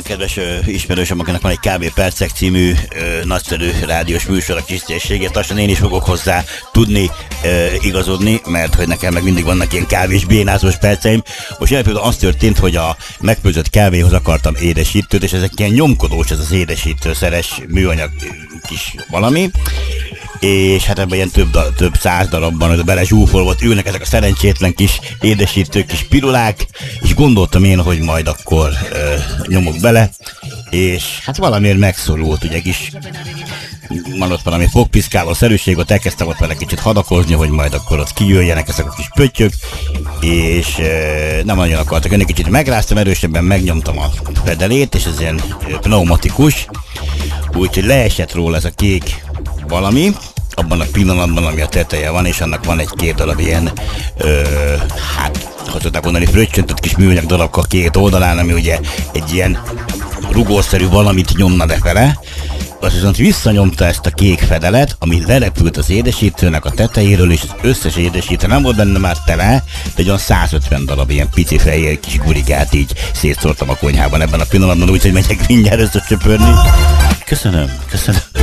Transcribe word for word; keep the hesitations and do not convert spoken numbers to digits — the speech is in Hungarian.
kedves ö, ismerősöm, akinek van egy ká bé Percek című ö, nagyszerű rádiós műsor a Kisztességért, lassan én is fogok hozzá tudni ö, igazodni, mert hogy nekem meg mindig vannak ilyen kávés bénázós perceim. Most jelen például az történt, hogy a megfőzött kávéhoz akartam édesítőt, és ezek ilyen nyomkodós, ez az édesítőszeres műanyag kis valami, és hát ebben ilyen több, több száz darabban, hogy bele zsúfolva ülnek ezek a szerencsétlen kis édesítők, kis pirulák, és gondoltam én, hogy majd akkor ö, nyomok bele, és hát valamiért megszorult, ugye kis van ott valami fogpiszkáló szerűség, ott elkezdtem ott vele kicsit hadakozni, hogy majd akkor ott kijöjjenek ezek a kis pöttyök, és e, nem nagyon akartak jönni, kicsit megráztam, erősebben megnyomtam a pedelét, és ez ilyen pneumatikus, úgyhogy leesett róla ez a kék valami, abban a pillanatban, ami a teteje van, és annak van egy-két darab ilyen, ö, hát, hogy tudták mondani, fröccsöntött kis műanyag darabka két oldalán, ami ugye egy ilyen rugószerű valamit nyomna lefele. Az viszont visszanyomta ezt a kék fedelet, ami lerepült az édesítőnek a tetejéről, és az összes édesítő nem volt benne már tele, de egy olyan száz ötven darab ilyen pici fehér kis gurigát így szétszórtam a konyhában ebben a pillanatban, úgyhogy megyek mindjárt összecsöpörni. Köszönöm, köszönöm.